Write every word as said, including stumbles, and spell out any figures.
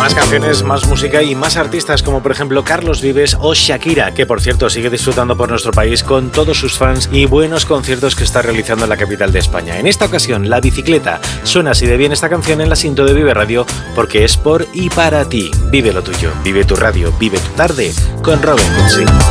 Más canciones, más música y más artistas como por ejemplo Carlos Vives o Shakira, que por cierto sigue disfrutando por nuestro país con todos sus fans y buenos conciertos que está realizando en la capital de España. En esta ocasión, La Bicicleta. Suena así de bien esta canción en la cinta de Vive Radio porque es por y para ti. Vive lo tuyo, vive tu radio, vive tu tarde con Robin Cootsy.